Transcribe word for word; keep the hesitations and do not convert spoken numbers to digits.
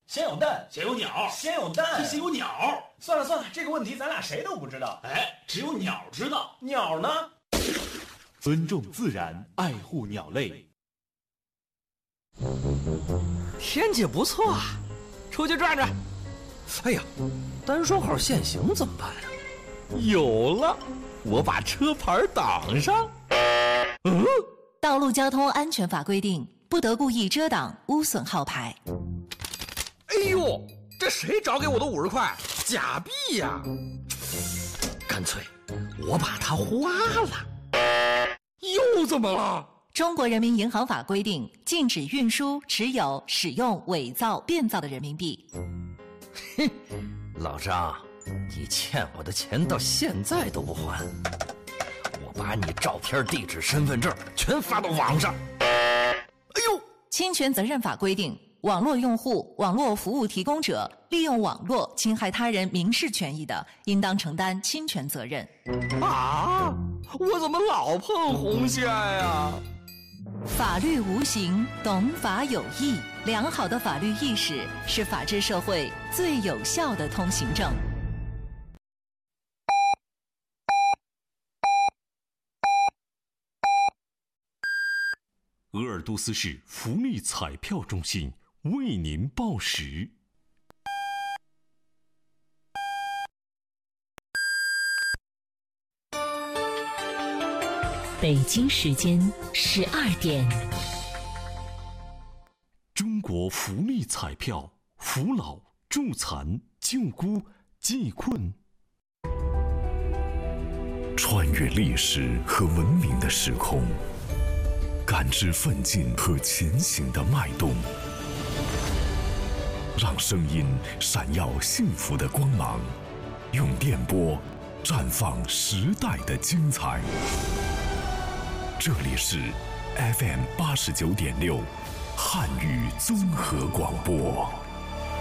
先有蛋， 先有鸟， 先有蛋， 先有鸟。 算了算了，这个问题咱俩谁都不知道。 哎，只有鸟知道。 鸟呢？ 尊重自然，爱护鸟类。 天气不错啊，出去转转。哎呀，单双号限行怎么办啊？有了，我把车牌挡上。嗯， 道路交通安全法规定，不得故意遮挡、污损号牌。 哎呦，这谁找给我的五十块？假币呀！干脆我把它花了。又怎么了？ 中国人民银行法规定，禁止运输、持有、使用伪造、变造的人民币。 哼，老张，你欠我的钱到现在都不还，我把你照片、地址、身份证全发到网上。哎呦， 侵权责任法规定，网络用户、网络服务提供者利用网络侵害他人民事权益的，应当承担侵权责任。 啊，我怎么老碰红线呀？ 法律无形，懂法有义。良好的法律意识是法治社会最有效的通行证。 鄂尔多斯市福利彩票中心为您报时。 北京时间十二点。 中国福利彩票，扶老、助残、救孤、济困。 穿越历史和文明的时空，感知奋进和前行的脉动，让声音闪耀幸福的光芒，用电波绽放时代的精彩。这里是 F M 八十九点六汉语综合广播。